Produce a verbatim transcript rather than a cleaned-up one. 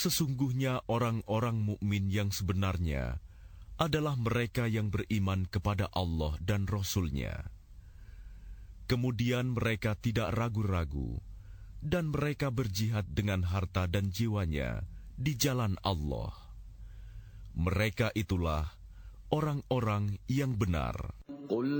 Sesungguhnya orang-orang mukmin yang sebenarnya adalah mereka yang beriman kepada Allah dan Rasul-Nya. Kemudian mereka tidak ragu-ragu, dan mereka berjihad dengan harta dan jiwanya di jalan Allah. Mereka itulah orang-orang yang benar.